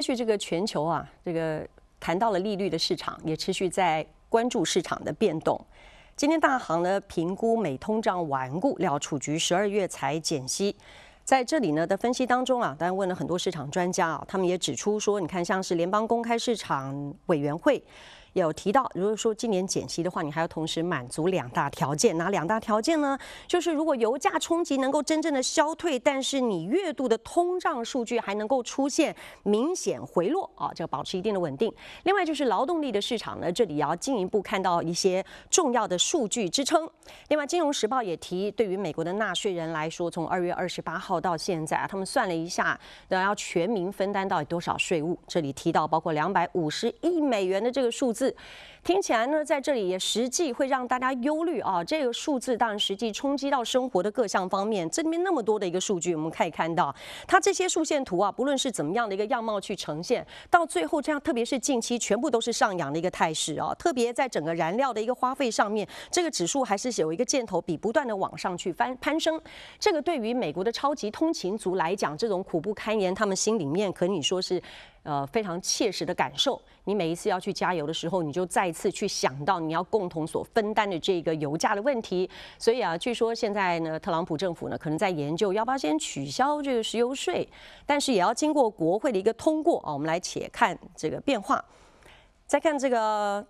续这个全球啊，这个谈到了利率的市场，也持续在关注市场的变动。今天大行呢评估美通胀顽固，料储局12月才减息。在这里呢的分析当中啊，当然问了很多市场专家啊，他们也指出说，你看像是联邦公开市场委员会。有提到，如果说今年减息的话，你还要同时满足2大条件。哪2大条件呢？就是如果油价冲击能够真正的消退，但是你月度的通胀数据还能够出现明显回落啊，这个保持一定的稳定。另外就是劳动力的市场呢，这里也要进一步看到一些重要的数据支撑。另外，《金融时报》也提，对于美国的纳税人来说，从2月28号到现在啊，他们算了一下，要全民分担到底多少税务？这里提到包括250亿美元的这个数字。听起来呢，在这里也实际会让大家忧虑啊。这个数字当然实际冲击到生活的各项方面，这里面那么多的一个数据，我们可以看到，它这些数线图啊，不论是怎么样的一个样貌去呈现，到最后这样，特别是近期全部都是上扬的一个态势啊。特别在整个燃料的一个花费上面，这个指数还是有一个箭头比不断的往上去攀升。这个对于美国的超级通勤族来讲，这种苦不堪言，他们心里面可以说是。非常切实的感受。你每一次要去加油的时候，你就再一次去想到你要共同所分担的这个油价的问题。所以啊，据说现在呢，特朗普政府呢可能在研究要不要先取消这个石油税，但是也要经过国会的一个通过啊。我们来且看这个变化。再看这个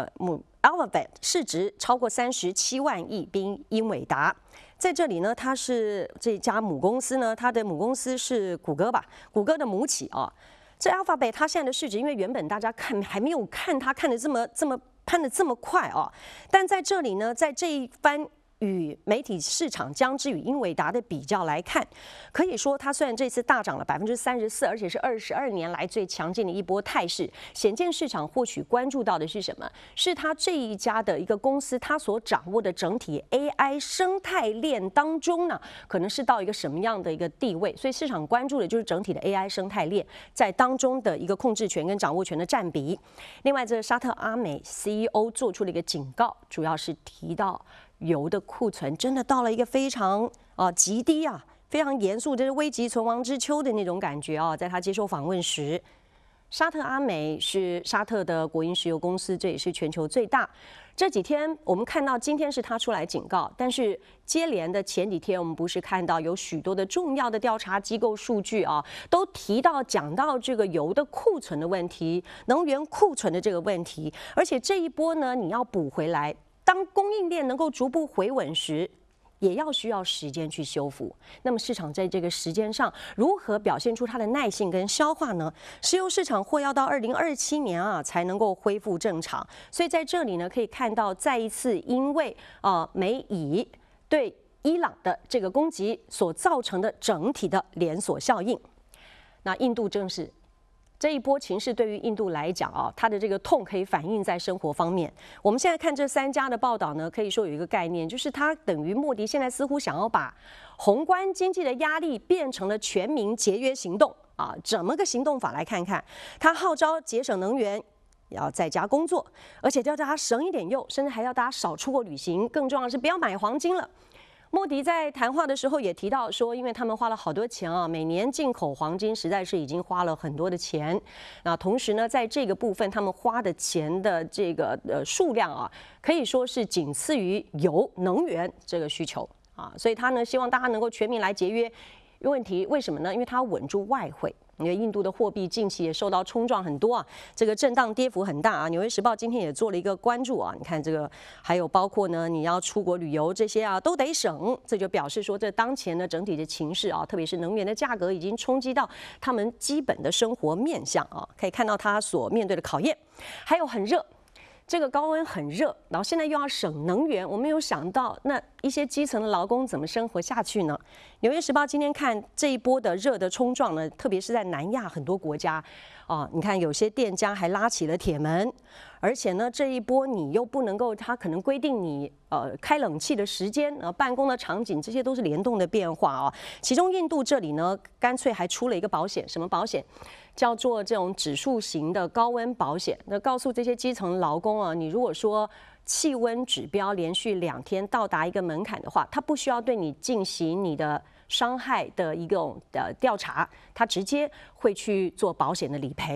Alphabet 市值超过37万亿，并英伟达。在这里呢，它是这家母公司呢，它的母公司是谷歌吧，谷歌的母企啊。这 Alphabet 它现在的市值，因为原本大家还没有看它看的这么攀得这么快啊，但在这里呢，在这一番与媒体市场将之与英伟达的比较来看，可以说它虽然这次大涨了34%，而且是22年来最强劲的一波态势，显见市场或许关注到的是什么？是它这一家的一个公司，它所掌握的整体 AI 生态链当中呢，可能是到一个什么样的一个地位？所以市场关注的就是整体的 AI 生态链在当中的一个控制权跟掌握权的占比。另外，这沙特阿美 CEO 做出了一个警告，主要是提到。油的库存真的到了一个非常极低啊，非常严肃，这是危急存亡之秋的那种感觉啊。在他接受访问时，沙特阿美是沙特的国营石油公司，这也是全球最大。这几天我们看到，今天是他出来警告，但是接连的前几天，我们不是看到有许多的重要的调查机构数据啊，都讲到这个油的库存的问题，能源库存的这个问题，而且这一波呢，你要补回来。当供应链能够逐步回稳时，也需要时间去修复。那么市场在这个时间上如何表现出它的耐性跟消化呢？石油市场或要到2027年啊才能够恢复正常。所以在这里呢，可以看到再一次因为美以对伊朗的这个攻击所造成的整体的连锁效应。那印度正是。这一波情势对于印度来讲啊，它的这个痛可以反映在生活方面。我们现在看这3家的报道呢，可以说有一个概念，就是它等于莫迪现在似乎想要把宏观经济的压力变成了全民节约行动啊，怎么个行动法来看看？他号召节省能源。要在家工作，而且要大家省一点用，甚至还要大家少出国旅行。更重要的是，不要买黄金了。莫迪在谈话的时候也提到说，因为他们花了好多钱啊，每年进口黄金实在是已经花了很多的钱。那同时呢，在这个部分他们花的钱的这个数量啊，可以说是仅次于能源这个需求啊，所以他呢希望大家能够全民来节约。问题为什么呢？因为他稳住外汇。因为印度的货币近期也受到冲撞很多啊，这个震荡跌幅很大啊。《纽约时报》今天也做了一个关注啊，你看这个，还有包括呢，你要出国旅游这些啊，都得省。这就表示说，这当前的整体的情势啊，特别是能源的价格已经冲击到他们基本的生活面向啊，可以看到他所面对的考验，还有很热。这个高温很热，然后现在又要省能源，我没有想到那一些基层的劳工怎么生活下去呢？《纽约时报》今天看这一波的热的冲撞呢，特别是在南亚很多国家，你看有些店家还拉起了铁门，而且呢这一波你又不能够，他可能规定你开冷气的时间，办公的场景，这些都是联动的变化啊。其中印度这里呢，干脆还出了一个保险，什么保险？叫做这种指数型的高温保险。那告诉这些基层劳工啊，你如果说气温指标连续2天到达一个门槛的话，它不需要对你进行你的伤害的一种调查，它直接会去做保险的理赔。